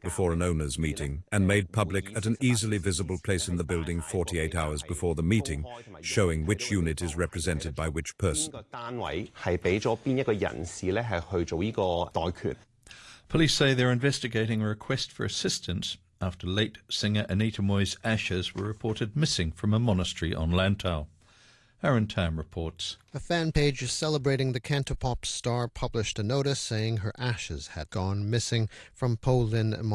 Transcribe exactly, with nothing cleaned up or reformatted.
before an owners' meeting and made public at an easily visible place in the building forty-eight hours before the meeting, showing which unit is represented by which person. Police say they're investigating a request for assistance after late singer Anita Moy's ashes were reported missing from a monastery on Lantau. Aaron Tam reports. A fan page celebrating the Cantopop star published a notice saying her ashes had gone missing from Po Lin